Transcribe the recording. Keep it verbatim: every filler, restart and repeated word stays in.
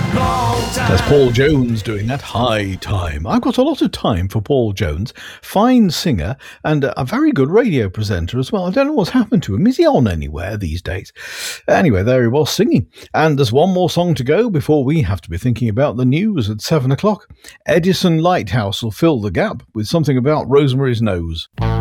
That's Paul Jones doing that. High Time. I've got a lot of time for Paul Jones, fine singer and a very good radio presenter as well. I don't know what's happened to him. Is he on anywhere these days? Anyway, there he was singing. And there's one more song to go before we have to be thinking about the news at seven o'clock. Edison Lighthouse will fill the gap with something about Rosemary's Nose.